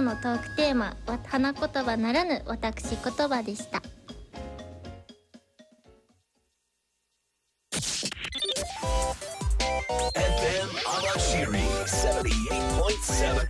のトークテーマは花言葉ならぬ私言葉でした。 FM Abashiri 78.7。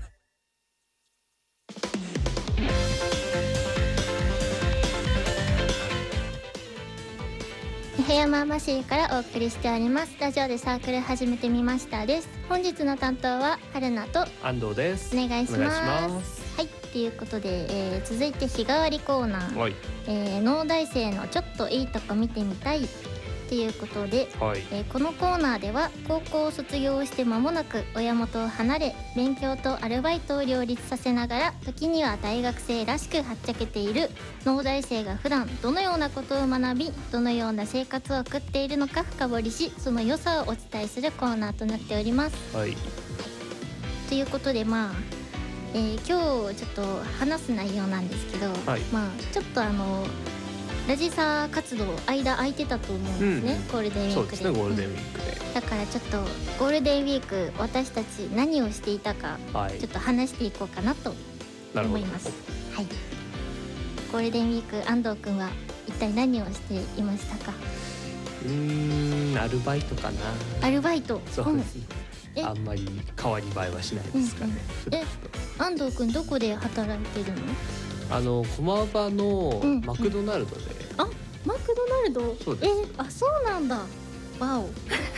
部屋ママシーからお送りしております。ラジオでサークル始めてみましたです。本日の担当は春菜と安藤です。 お願いします。 お願いします。 はい、ということで、続いて日替わりコーナー、 はい、 農大生のちょっといいとこ見てみたいということで、 はい、 このコーナーでは高校を卒業して間もなく親元を離れ、勉強とアルバイトを両立させながら時には大学生らしくはっちゃけている農大生が普段どのようなことを学び、どのような生活を送っているのか深掘りし、その良さをお伝えするコーナーとなっております。 はい、 ということで、今日ちょっと話す内容なんですけど、 はい、 ちょっとラジサー活動間空いてたと思うんですね、ゴールデンウィークで。 そうですね、ゴールデンウィークで、 だからちょっとゴールデンウィーク私たち何をしていたか、ちょっと話していこうかなと思います。はい、ゴールデンウィーク安藤くんは一体何をしていましたか？ アルバイトかな。 アルバイト。 そうですね、あんまり変わり映えはしないですかね。 安藤くんどこで働いてるの？ 駒場のマクドナルドで、 あ、マクドナルド。 そうです。 あ、そうなんだ。わお。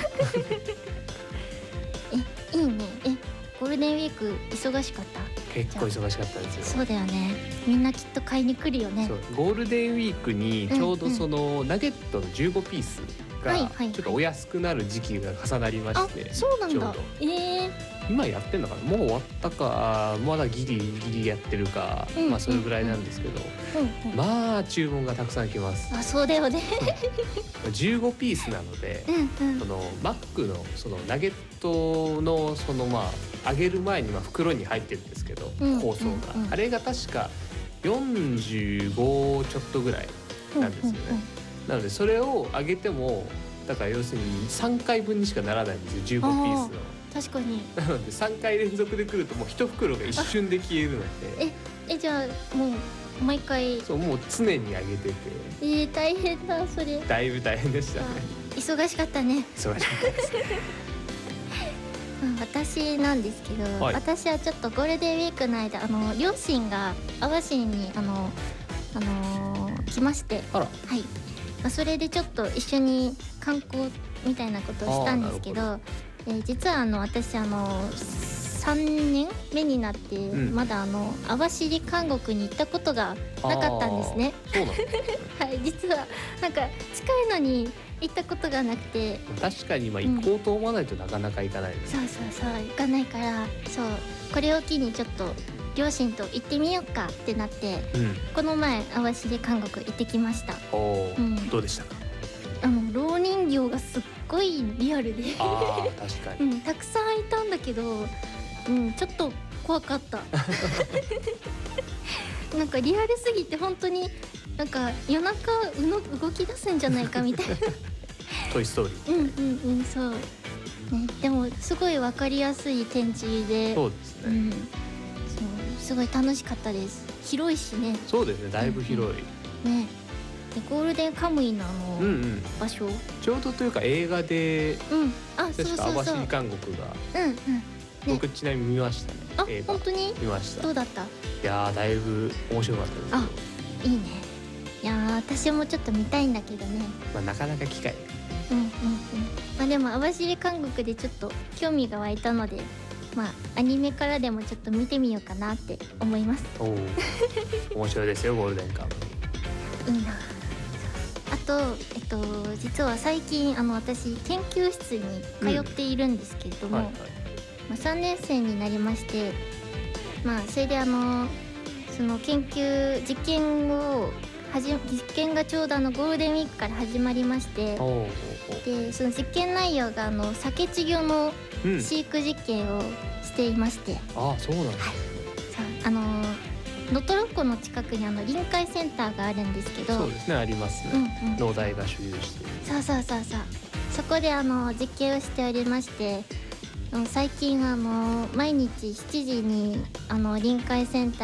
いいね。ゴールデンウィーク忙しかった？ 結構忙しかったんですよ。 そうだよね。みんなきっと買いに来るよね。 そう、ゴールデンウィークにちょうどそのナゲットの15ピースがちょっとお安くなる時期が重なりまして、 あ、そうなんだ。 今やってんのかな、もう終わったか、まだギリギリやってるか、それぐらいなんですけど、注文がたくさん来ます。 あ、そうだよね。 15ピースなので、そのマックのそのナゲットのその揚げる前に袋に入ってるんですけど、包装が、あれが確か45ちょっとぐらいなんですよね。なのでそれを揚げても、だから要するに3回分にしかならないんですよ、15ピースの。 確かに。 なので3回連続で来るともう1袋が一瞬で消えるので。 じゃあもう毎回。 そう、もう常に揚げてて。 大変だそれ。 だいぶ大変でしたね。 忙しかったね。 忙しかったですね。 私なんですけど、私はちょっとゴールデンウィークの間両親が網走に来まして、はい、それでちょっと一緒に観光みたいなことをしたんですけど、実は私3年目になって、まだ網走監獄に行ったことがなかったんですね。 そうなんですね。 はい、実はなんか近いのに行ったことがなくて。 確かに行こうと思わないとなかなか行かないです、ね。 そう行かないから、そうこれを機にちょっと両親と行ってみようかってなって、この前網走監獄行ってきました。 どうでしたか？ 蝋人形がすっごいリアルで確かに、 たくさんいたんだけど、ちょっと怖かったなんかリアルすぎて本当になんか夜中動き出すんじゃないかみたいなトイストーリー。 そう、でもすごい分かりやすい展示で、 そうですね、 すごい楽しかったです。広いしね。 そうですね、だいぶ広い、 ね。でゴールデンカムイの場所、 ちょうどというか映画で、確か網走監獄が、僕ちなみに見ましたね。映画本当に見ました。 どうだった？いやー、だいぶ面白かったですよ。いいね。いや私もちょっと見たいんだけどね。 なかなか機会。 でも網走監獄でちょっと興味が湧いたので、アニメからでもちょっと見てみようかなって思います。 面白いですよ、ゴールデンカムイ。 いいな。あと、実は最近私研究室に通っているんですけれども、3年生になりまして、それでその研究実験がちょうどゴールデンウィークから始まりまして、でその実験内容が鮭稚魚の飼育実験をしていまして、 そうなんです。 能登六湖の近くに臨海センターがあるんですけど。 そうですね、ありますね、農大が所有している。 そこで実験をしておりまして、最近毎日7時に臨海センター